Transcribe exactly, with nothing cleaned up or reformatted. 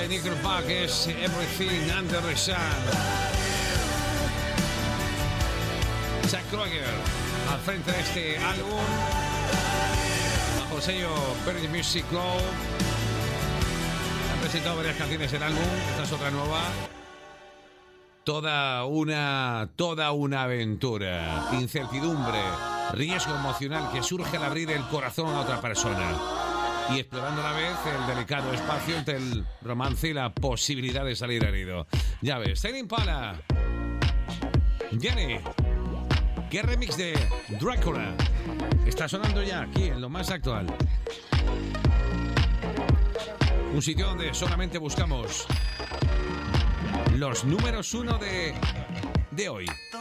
de Nickelback es Everything Under the Sun. Zach Kroger al frente de este álbum, bajo el sello Virgin Music Club. Han presentado varias canciones del álbum, esta es otra nueva. Toda una, toda una aventura, incertidumbre, riesgo emocional que surge al abrir el corazón a otra persona y explorando a la vez el delicado espacio entre el romance y la posibilidad de salir herido. Ya ves, Tame Impala, Jenny, qué remix de Drácula está sonando ya aquí en lo más actual. Un sitio donde solamente buscamos los números uno de, de hoy.